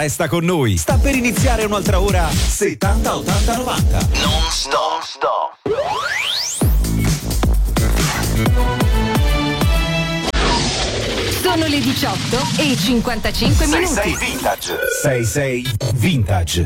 Resta con noi. Sta per iniziare un'altra ora 70 80 90. Non stop. Sono le 18:55 minuti. 66 Vintage. 66 Vintage.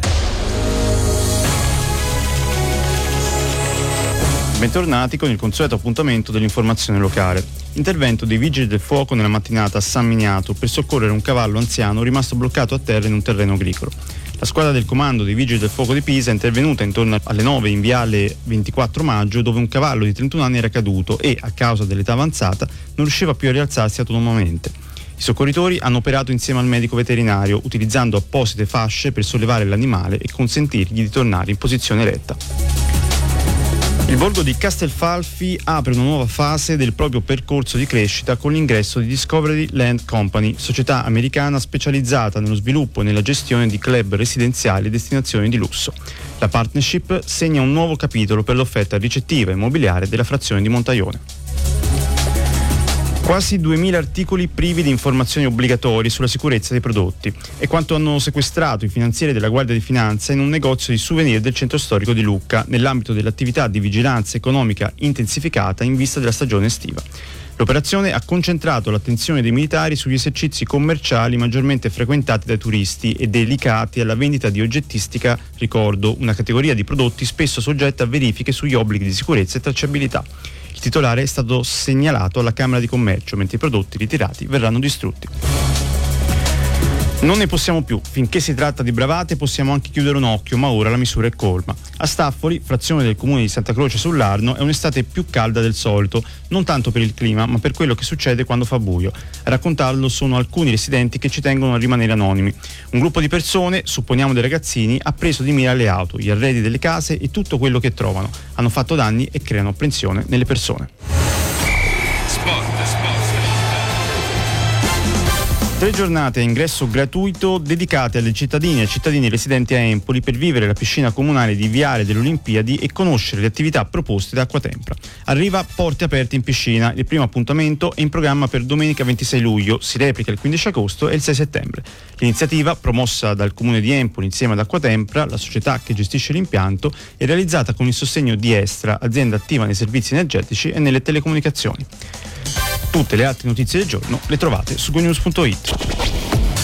Bentornati con il consueto appuntamento dell'informazione locale. Intervento dei vigili del fuoco nella mattinata a San Miniato per soccorrere un cavallo anziano rimasto bloccato a terra in un terreno agricolo. La squadra del comando dei vigili del fuoco di Pisa è intervenuta intorno alle 9 in viale 24 maggio, dove un cavallo di 31 anni era caduto e, a causa dell'età avanzata, non riusciva più a rialzarsi autonomamente. I soccorritori hanno operato insieme al medico veterinario, utilizzando apposite fasce per sollevare l'animale e consentirgli di tornare in posizione retta. Il borgo di Castelfalfi apre una nuova fase del proprio percorso di crescita con l'ingresso di Discovery Land Company, società americana specializzata nello sviluppo e nella gestione di club residenziali e destinazioni di lusso. La partnership segna un nuovo capitolo per l'offerta ricettiva immobiliare della frazione di Montaione. Quasi 2000 articoli privi di informazioni obbligatorie sulla sicurezza dei prodotti è quanto hanno sequestrato i finanzieri della Guardia di Finanza in un negozio di souvenir del centro storico di Lucca nell'ambito dell'attività di vigilanza economica intensificata in vista della stagione estiva. L'operazione ha concentrato l'attenzione dei militari sugli esercizi commerciali maggiormente frequentati dai turisti e dedicati alla vendita di oggettistica, ricordo, una categoria di prodotti spesso soggetta a verifiche sugli obblighi di sicurezza e tracciabilità. Il titolare è stato segnalato alla Camera di Commercio, mentre i prodotti ritirati verranno distrutti. Non ne possiamo più, finché si tratta di bravate possiamo anche chiudere un occhio, ma ora la misura è colma. A Staffoli, frazione del comune di Santa Croce sull'Arno, è un'estate più calda del solito, non tanto per il clima, ma per quello che succede quando fa buio. A raccontarlo sono alcuni residenti che ci tengono a rimanere anonimi. Un gruppo di persone, supponiamo dei ragazzini, ha preso di mira le auto, gli arredi delle case e tutto quello che trovano. Hanno fatto danni e creano apprensione nelle persone. Sport. 3 giornate a ingresso gratuito dedicate alle cittadine e ai cittadini residenti a Empoli per vivere la piscina comunale di Viale delle Olimpiadi e conoscere le attività proposte da Acquatempra. Arriva Porte Aperte in Piscina, il primo appuntamento è in programma per domenica 26 luglio, si replica il 15 agosto e il 6 settembre. L'iniziativa, promossa dal Comune di Empoli insieme ad Acquatempra, la società che gestisce l'impianto, è realizzata con il sostegno di Estra, azienda attiva nei servizi energetici e nelle telecomunicazioni. Tutte le altre notizie del giorno le trovate su gonews.it.